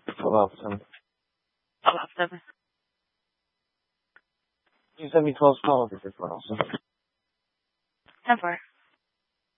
12 7. 12-7. You sent me 12 calls as well, so. 10-4.